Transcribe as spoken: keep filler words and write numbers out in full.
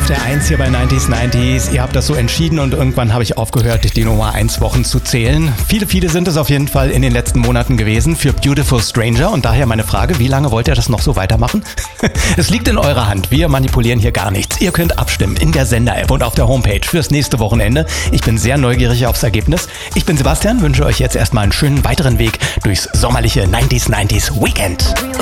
auf der eins hier bei neunzig neunzig. Ihr habt das so entschieden und irgendwann habe ich aufgehört, die Nummer eins Wochen zu zählen. Viele, viele sind es auf jeden Fall in den letzten Monaten gewesen für Beautiful Stranger und daher meine Frage, wie lange wollt ihr das noch so weitermachen? Es liegt in eurer Hand, wir manipulieren hier gar nichts. Ihr könnt abstimmen in der Sender-App und auf der Homepage fürs nächste Wochenende. Ich bin sehr neugierig aufs Ergebnis. Ich bin Sebastian, wünsche euch jetzt erstmal einen schönen weiteren Weg durchs sommerliche neunzig neunzig Weekend.